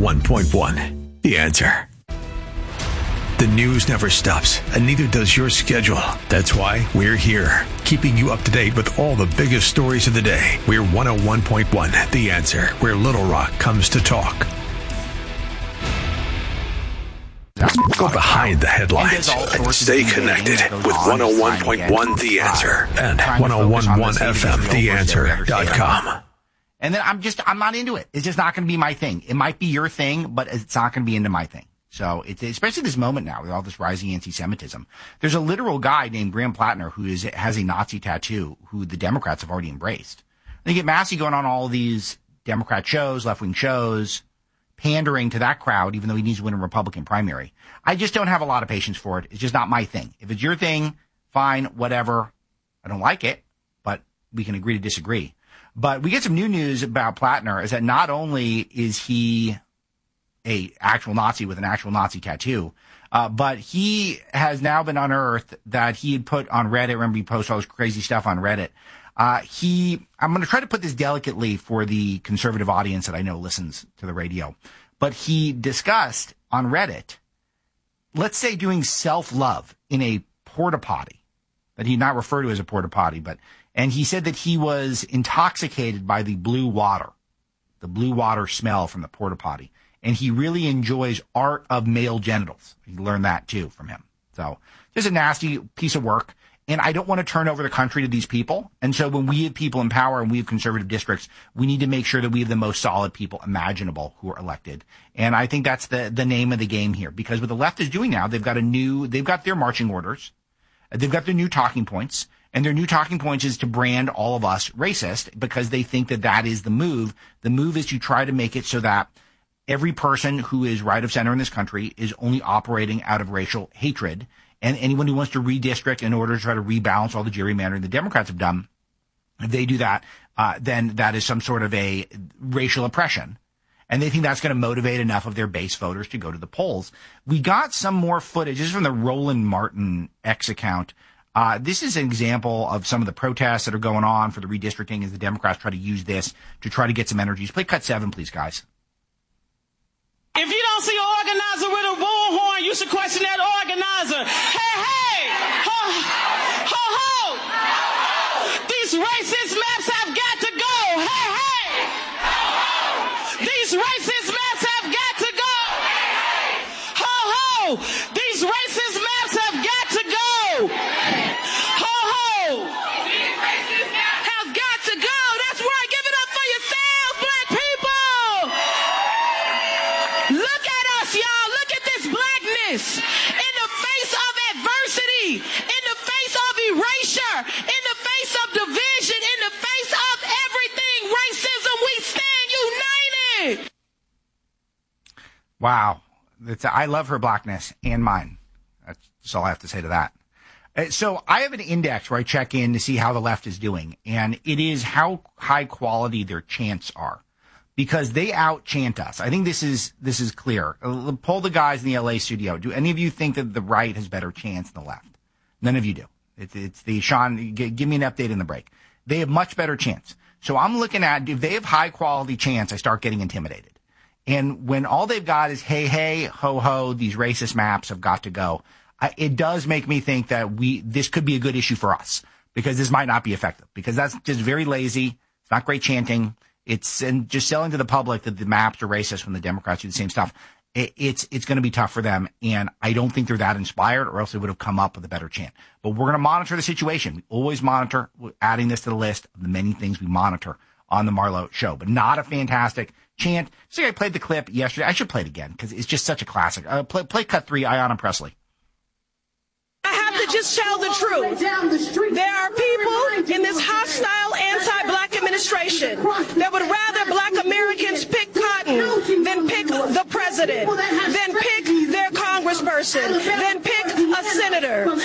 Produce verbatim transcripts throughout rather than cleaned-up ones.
one point one, The Answer. The news never stops, and neither does your schedule. That's why we're here, keeping you up to date with all the biggest stories of the day. We're one oh one point one, The Answer, where Little Rock comes to talk. Go behind the headlines and stay connected with one oh one point one The Answer and one oh one point one F M, the answer dot com. And then I'm just, I'm not into it. It's just not going to be my thing. It might be your thing, but it's not going to be into my thing. So it's, especially this moment now with all this rising anti-Semitism. There's a literal guy named Graham Plattner who is, has a Nazi tattoo who the Democrats have already embraced. They get Massey going on all these Democrat shows, left-wing shows, pandering to that crowd, even though he needs to win a Republican primary. I just don't have a lot of patience for it. It's just not my thing. If it's your thing, fine, whatever. I don't like it, but we can agree to disagree. But we get some new news about Plattner is that not only is he a actual Nazi with an actual Nazi tattoo, uh, but he has now been unearthed that he had put on Reddit. Remember, he posted all this crazy stuff on Reddit. Uh, he, I'm going to try to put this delicately for the conservative audience that I know listens to the radio, but he discussed on Reddit, let's say doing self-love in a porta potty that he not refer to as a porta potty, but, and he said that he was intoxicated by the blue water, the blue water smell from the porta potty. And he really enjoys art of male genitals. You learned that too from him. So just a nasty piece of work. And I don't want to turn over the country to these people. And so when we have people in power and we have conservative districts, we need to make sure that we have the most solid people imaginable who are elected. And I think that's the, the name of the game here. Because what the left is doing now, they've got a new, they've got their marching orders. They've got their new talking points. And their new talking points is to brand all of us racist because they think that that is the move. The move is to try to make it so that every person who is right of center in this country is only operating out of racial hatred. And anyone who wants to redistrict in order to try to rebalance all the gerrymandering the Democrats have done, if they do that, uh, then that is some sort of a racial oppression. And they think that's going to motivate enough of their base voters to go to the polls. We got some more footage. This is from the Roland Martin X account. Uh, this is an example of some of the protests that are going on for the redistricting as the Democrats try to use this to try to get some energies. Play cut seven, please, guys. If you don't see an organizer with a bullhorn, you should question that organizer. Hey, hey! Ho, ho, ho! These racist maps have got to go! Hey, hey! These racist maps have got to go! Ho, ho! These racist maps have got to go! Ho, ho! These racist maps have got to go! That's right! Give it up for yourselves, black people! Look at us, y'all. Look at this blackness. In the face of adversity, in the face of erasure, in the face of division, in the face of everything, racism, we stand united. Wow. It's, I love her blackness and mine. That's all I have to say to that. Uh, So I have an index where I check in to see how the left is doing, and it is how high quality their chants are. Because they out-chant us. I think this is this is clear. Uh, Poll the guys in the L A studio. Do any of you think that the right has better chants than the left? None of you do. It's, it's the Sean, g- give me an update in the break. They have much better chants. So I'm looking at, if they have high-quality chants, I start getting intimidated. And when all they've got is, hey, hey, ho, ho, these racist maps have got to go, I, it does make me think that we this could be a good issue for us. Because this might not be effective. Because that's just very lazy. It's not great chanting. It's and just selling to the public that the maps are racist when the Democrats do the same stuff. It, it's it's going to be tough for them, and I don't think they're that inspired, or else they would have come up with a better chant. But we're going to monitor the situation. We always monitor. We're adding this to the list of the many things we monitor on the Marlo Show. But not a fantastic chant. See, I played the clip yesterday. I should play it again because it's just such a classic. Uh, play, play cut three. Ayanna Presley. I have to just tell the truth. There are people in this hostile anti-black administration that would rather black Americans pick cotton than pick the president, than pick their congressperson, than pick a senator.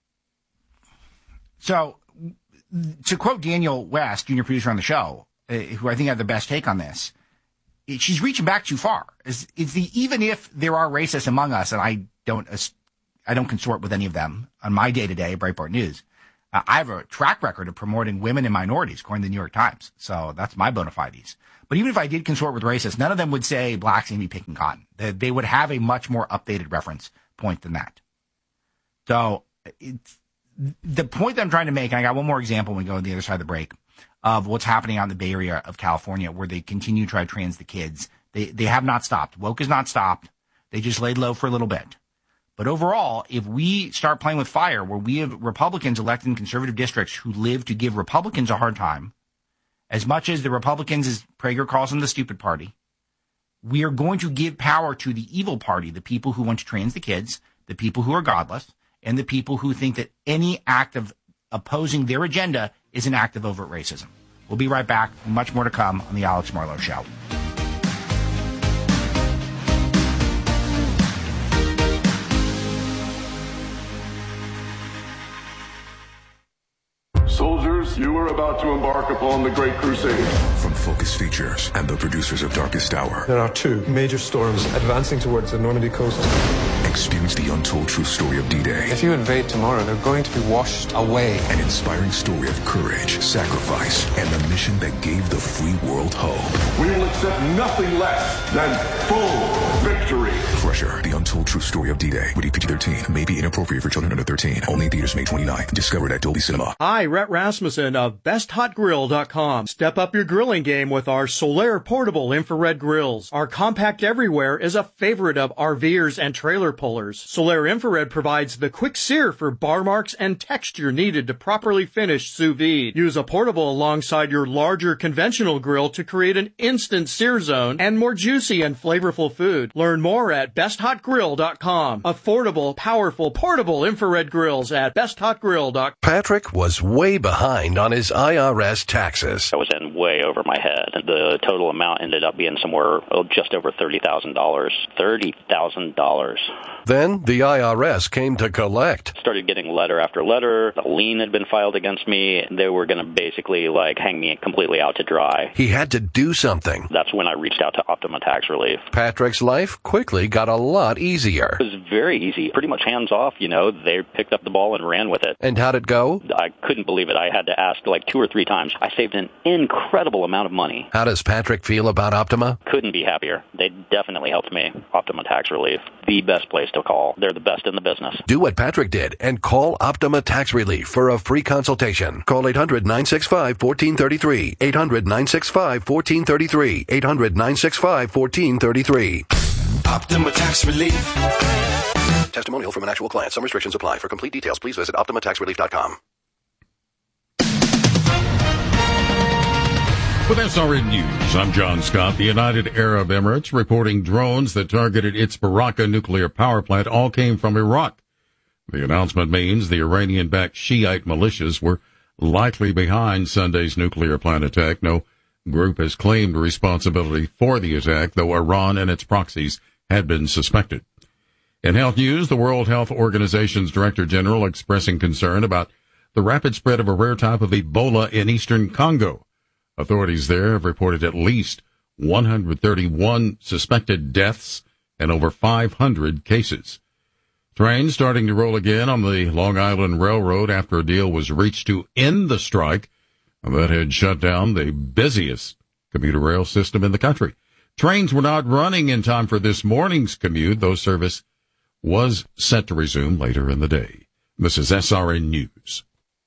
So, to quote Daniel West, junior producer on the show, uh, who I think had the best take on this, it, she's reaching back too far. It's, it's the even if there are racists among us, and I don't I don't consort with any of them on my day-to-day Breitbart News. Uh, I have a track record of promoting women and minorities, according to the New York Times. So that's my bona fides. But even if I did consort with racists, none of them would say blacks need to be picking cotton. They, they would have a much more updated reference point than that. So it's, the point that I'm trying to make, and I got one more example when we go on the other side of the break, of what's happening out in the Bay Area of California, where they continue to try to trans the kids. They they have not stopped. Woke has not stopped. They just laid low for a little bit. But overall, if we start playing with fire, where we have Republicans elected in conservative districts who live to give Republicans a hard time, as much as the Republicans, as Prager calls them, the stupid party, we are going to give power to the evil party, the people who want to trans the kids, the people who are godless, and the people who think that any act of opposing their agenda is an act of overt racism. We'll be right back. Much more to come on the Alex Marlow Show. Soldiers, you are about to embark upon the Great Crusade. From Focus Features and the producers of Darkest Hour. There are two major storms advancing towards the Normandy coast. Experience the untold true story of D-Day. If you invade tomorrow, they're going to be washed away. An inspiring story of courage, sacrifice, and the mission that gave the free world hope. We will accept nothing less than full victory. Crusher, the untold true story of D-Day. Rated P G thirteen. May be inappropriate for children under thirteen. Only in theaters May twenty-ninth. Discovered at Dolby Cinema. Hi, Rhett Rasmussen of best hot grill dot com. Step up your grilling game with our Solaire portable infrared grills. Our compact everywhere is a favorite of RVers and trailer pullers. Solaire infrared provides the quick sear for bar marks and texture needed to properly finish sous vide. Use a portable alongside your larger conventional grill to create an instant sear zone and more juicy and flavorful food. Learn more at best hot grill dot com. Affordable, powerful, portable infrared grills at best hot grill dot com. Patrick was way behind on his I R S taxes. I was in way over my head. The total amount ended up being somewhere oh, just over thirty thousand dollars. thirty thousand dollars. Then the I R S came to collect. Started getting letter after letter. A lien had been filed against me. They were going to basically like hang me completely out to dry. He had to do something. That's when I reached out to Optima Tax Relief. Patrick's life quickly got a lot easier. It was very easy. Pretty much hands off, you know. They picked up the ball and ran with it. And how'd it go? I couldn't believe it. I had to ask like two or three times. I saved an incredible amount of money. How does Patrick feel about Optima? Couldn't be happier. They definitely helped me. Optima Tax Relief. The best place to call. They're the best in the business. Do what Patrick did and call Optima Tax Relief for a free consultation. Call eight hundred nine six five one four three three. eight hundred nine six five one four three three. eight hundred nine six five one four three three. Optima Tax Relief. Testimonial from an actual client. Some restrictions apply. For complete details, please visit optima tax relief dot com. With S R N News, I'm John Scott. The United Arab Emirates reporting drones that targeted its Barakah nuclear power plant all came from Iraq. The announcement means the Iranian-backed Shiite militias were likely behind Sunday's nuclear plant attack. No group has claimed responsibility for the attack, though Iran and its proxies had been suspected. In health news, the World Health Organization's Director General expressing concern about the rapid spread of a rare type of Ebola in eastern Congo. Authorities there have reported at least one hundred thirty-one suspected deaths and over five hundred cases. Trains starting to roll again on the Long Island Railroad after a deal was reached to end the strike that had shut down the busiest commuter rail system in the country. Trains were not running in time for this morning's commute, though service was set to resume later in the day. This is S R N News.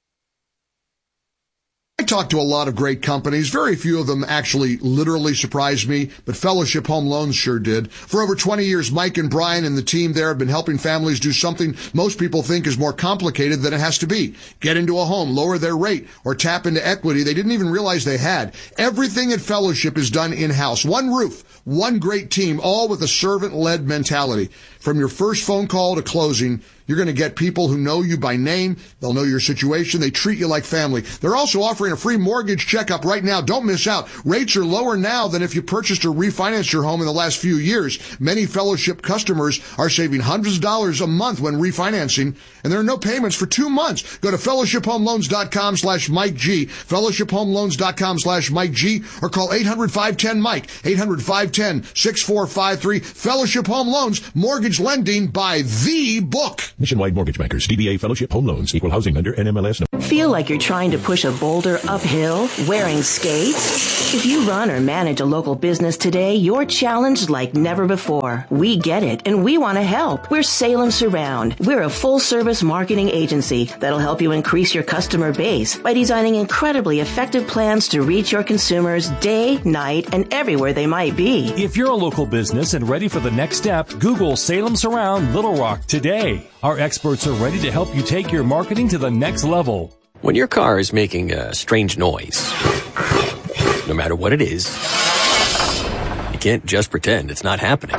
I talked to a lot of great companies. Very few of them actually literally surprised me, but Fellowship Home Loans sure did. For over twenty years, Mike and Brian and the team there have been helping families do something most people think is more complicated than it has to be. Get into a home, lower their rate, or tap into equity they didn't even realize they had. Everything at Fellowship is done in-house. One roof, one great team, all with a servant-led mentality. From your first phone call to closing, you're going to get people who know you by name. They'll know your situation. They treat you like family. They're also offering a free mortgage checkup right now. Don't miss out. Rates are lower now than if you purchased or refinanced your home in the last few years. Many Fellowship customers are saving hundreds of dollars a month when refinancing, and there are no payments for two months. Go to fellowship home loans dot com slash Mike G, fellowship home loans dot com slash Mike G, or call eight hundred five ten Mike, eight hundred five ten six four five three. Fellowship Home Loans, mortgage lending by the book. Nationwide Mortgage Bankers, D B A Fellowship Home Loans, Equal Housing Lender, N M L S. Feel like you're trying to push a boulder uphill wearing skates? If you run or manage a local business today, you're challenged like never before. We get it, and we want to help. We're Salem Surround. We're a full-service marketing agency that'll help you increase your customer base by designing incredibly effective plans to reach your consumers day, night, and everywhere they might be. If you're a local business and ready for the next step, Google Salem Surround Little Rock today. Our experts are ready to help you take your marketing to the next level. When your car is making a strange noise, no matter what it is, you can't just pretend it's not happening.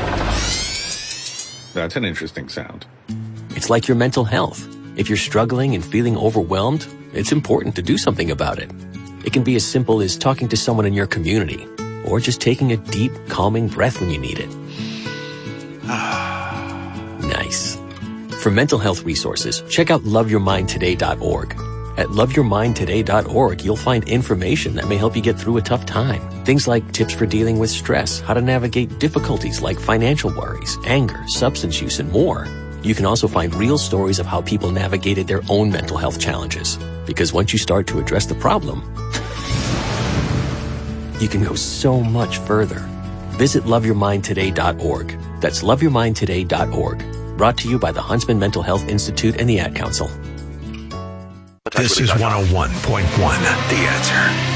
That's an interesting sound. It's like your mental health. If you're struggling and feeling overwhelmed, it's important to do something about it. It can be as simple as talking to someone in your community, or just taking a deep, calming breath when you need it. Nice. For mental health resources, check out love your mind today dot org. At love your mind today dot org, you'll find information that may help you get through a tough time. Things like tips for dealing with stress, how to navigate difficulties like financial worries, anger, substance use, and more. You can also find real stories of how people navigated their own mental health challenges. Because once you start to address the problem, you can go so much further. Visit love your mind today dot org. That's love your mind today dot org. Brought to you by the Huntsman Mental Health Institute and the Ad Council. This is one oh one point one, The Answer.